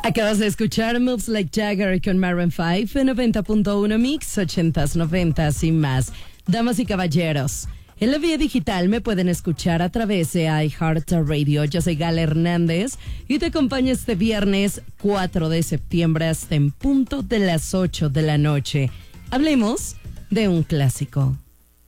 Acabas de escuchar Moves Like Jagger con Maroon 5 en 90.1 Mix, 80s, 90s y más. Damas y caballeros, en la vía digital me pueden escuchar a través de iHeartRadio. Yo soy Gala Hernández y te acompaño este viernes 4 de septiembre hasta en punto de las 8 de la noche. Hablemos de un clásico.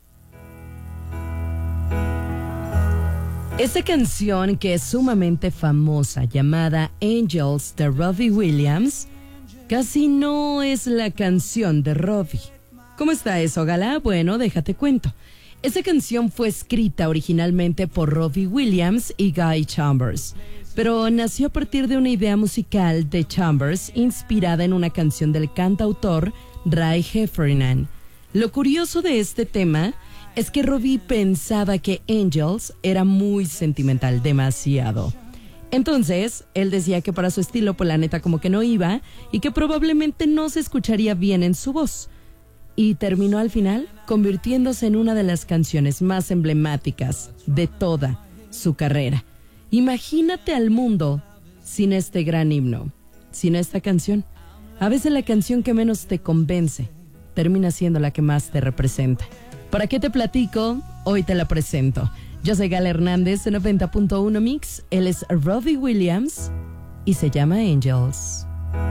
Esta canción, que es sumamente famosa, llamada Angels de Robbie Williams, casi no es la canción de Robbie. ¿Cómo está eso, Gala? Bueno, déjate cuento. Esta canción fue escrita originalmente por Robbie Williams y Guy Chambers, pero nació a partir de una idea musical de Chambers inspirada en una canción del cantautor Ray Heffernan. Lo curioso de este tema es que Robbie pensaba que Angels era muy sentimental, demasiado. Entonces, él decía que para su estilo, pues la neta como que no iba y que probablemente no se escucharía bien en su voz. Y terminó al final convirtiéndose en una de las canciones más emblemáticas de toda su carrera. Imagínate al mundo sin este gran himno, sin esta canción. A veces la canción que menos te convence termina siendo la que más te representa. ¿Para qué te platico? Hoy te la presento. Yo soy Gala Hernández en 90.1 Mix. Él es Robbie Williams y se llama Angels.